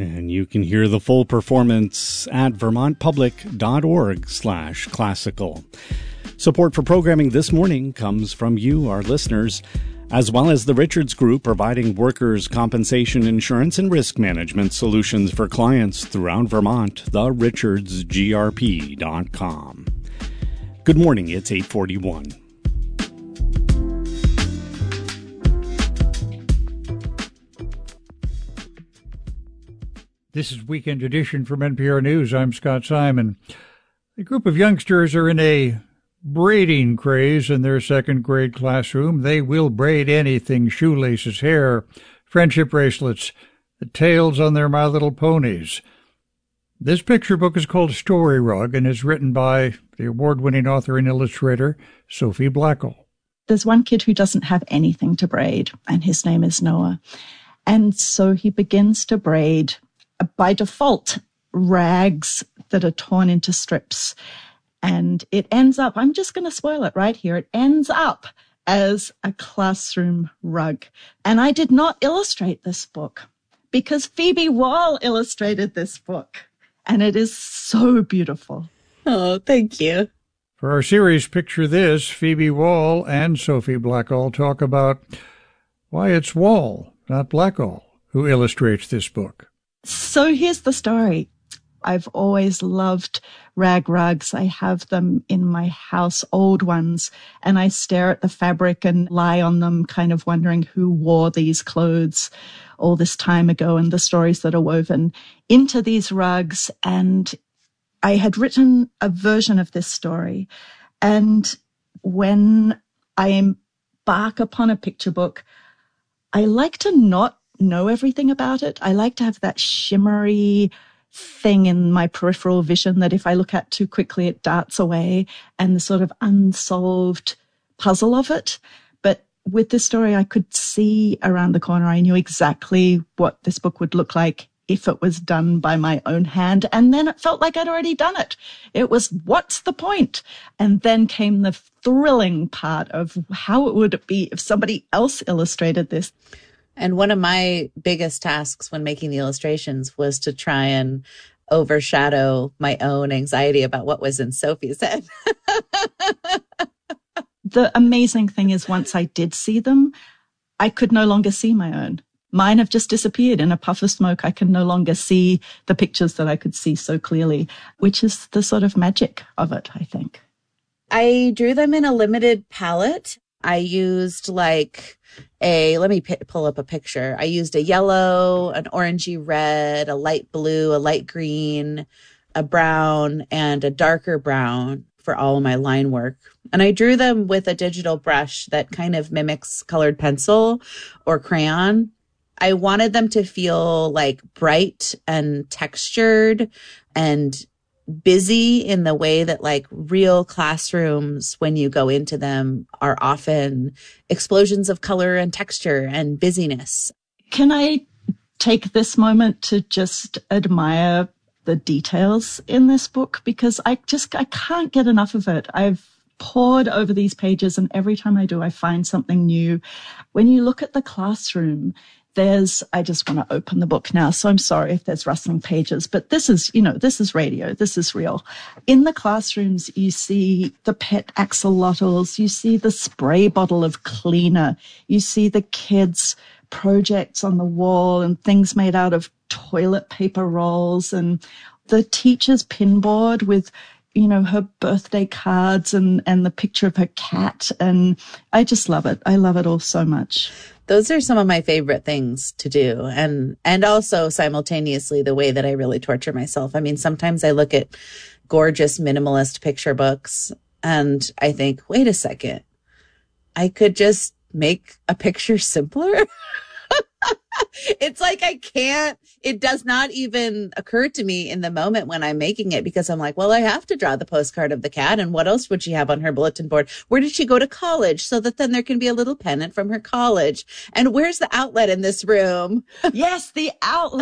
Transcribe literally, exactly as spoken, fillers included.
And you can hear the full performance at vermontpublic.org slash classical. Support for programming this morning comes from you, our listeners, as well as the Richards Group, providing workers' compensation insurance and risk management solutions for clients throughout Vermont, the richards g r p dot com. Good morning, it's eight forty-one. This is Weekend Edition from N P R News. I'm Scott Simon. A group of youngsters are in a braiding craze in their second grade classroom. They will braid anything: shoelaces, hair, friendship bracelets, the tails on their My Little Ponies. This picture book is called Story Rug and is written by the award-winning author and illustrator Sophie Blackall. There's one kid who doesn't have anything to braid, and his name is Noah. And so he begins to braid, by default, rags that are torn into strips. And it ends up, I'm just going to spoil it right here, it ends up as a classroom rug. And I did not illustrate this book because Phoebe Wall illustrated this book. And it is so beautiful. Oh, thank you. For our series, Picture This, Phoebe Wall and Sophie Blackall talk about why it's Wall, not Blackall, who illustrates this book. So here's the story. I've always loved rag rugs. I have them in my house, old ones, and I stare at the fabric and lie on them, kind of wondering who wore these clothes all this time ago and the stories that are woven into these rugs. And I had written a version of this story. And when I embark upon a picture book, I like to not know everything about it. I like to have that shimmery thing in my peripheral vision that if I look at too quickly, it darts away, and the sort of unsolved puzzle of it. But with this story, I could see around the corner. I knew exactly what this book would look like if it was done by my own hand. And then it felt like I'd already done it. It was, what's the point? And then came the thrilling part of how it would be if somebody else illustrated this. And one of my biggest tasks when making the illustrations was to try and overshadow my own anxiety about what was in Sophie's head. The amazing thing is, once I did see them, I could no longer see my own. Mine have just disappeared in a puff of smoke. I can no longer see the pictures that I could see so clearly, which is the sort of magic of it, I think. I drew them in a limited palette. I used like a, let me p- pull up a picture. I used a yellow, an orangey red, a light blue, a light green, a brown, and a darker brown for all of my line work. And I drew them with a digital brush that kind of mimics colored pencil or crayon. I wanted them to feel like bright and textured and busy in the way that like real classrooms, when you go into them, are often explosions of color and texture and busyness. Can I take this moment to just admire the details in this book? Because I just, I can't get enough of it. I've pored over these pages, and every time I do, I find something new. When you look at the classroom, There's, I just want to open the book now, so I'm sorry if there's rustling pages, but this is, you know, this is radio, this is real. In the classrooms, you see the pet axolotls, you see the spray bottle of cleaner, you see the kids' projects on the wall and things made out of toilet paper rolls, and the teacher's pinboard with, you know, her birthday cards and, and the picture of her cat. And I just love it. I love it all so much. Those are some of my favorite things to do. And, and also simultaneously the way that I really torture myself. I mean, sometimes I look at gorgeous minimalist picture books and I think, wait a second, I could just make a picture simpler. It's like I can't, it does not even occur to me in the moment when I'm making it, because I'm like, well, I have to draw the postcard of the cat. And what else would she have on her bulletin board? Where did she go to college? So that then there can be a little pennant from her college. And where's the outlet in this room? Yes, the outlet.